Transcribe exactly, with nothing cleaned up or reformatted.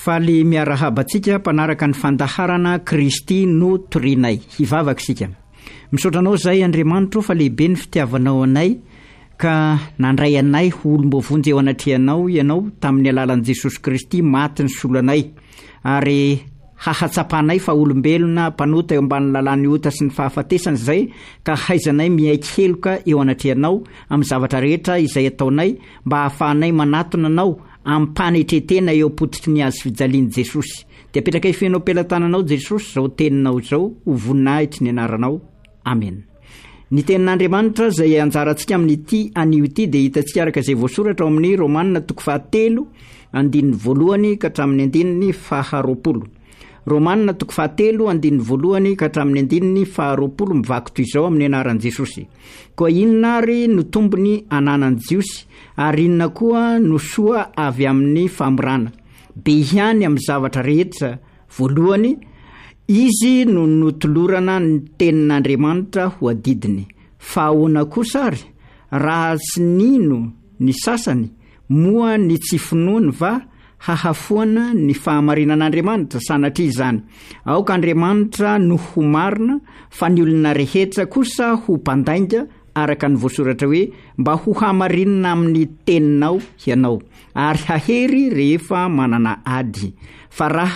faly miarahabantsika mpanaraka ny fandaharana Kristy no torinay hivavaka isika. Misaotranao zay Andriamanitro fa lehibe ny fitiavanao anay ka nandray anay olombovonjy eo anatrehanao ianao tamin'ny alalan'i Jesosy Kristy maty ny solanay ary hahatsapanay fa olombelona mpanota eo ambany lalàny ota sy ny fahafatesany zay ka haizanay miaiky heloka eo anatrehanao amin'ny zavatra rehetra izay ataonay mba hahafahanay manatona anao ampanetretena eo potitry ny azy fijalian'i Jesosy. Dia apetraka ifenao pelatananao Jesosy zao teninao zao ho voninahitry ny anaranao. Amen. Ny tenin'Andriamanitra zay anjarantsika amin'ity anio ity dia hitantsika araka izay voasoratra ao amin'ny Romanina toko fahatelo andininy voalohany ka hatramin'ny andininy faharoapolo. Romanina toko fahatelo andininy voalohany ka hatramin'ny andininy faharoapolo mivaky toy izao amin'ny anaran'i Jesosy. Koa inona ary no tombony ananan'i Jiosy ary inona koa no soa avy amin'ny famorana. Be ihany amin'ny zavatra rehetra. Voalohany, izy no notolorana ny tenin'Andriamanitra ho adidiny. Fa ahoana kosa ary raha tsy nino ny sasany moa ny tsy finoany va hahafoana ny fahamarinan'Andriamanitra sanatria izany. Aoka Andriamanitra no ho marina fa ny olona rehetra kosa ho mpandainga araka ny voasoratra hoe mba ho hamarinana amin'ny teninao ianao ary hahery rehefa manana ady. Fa raha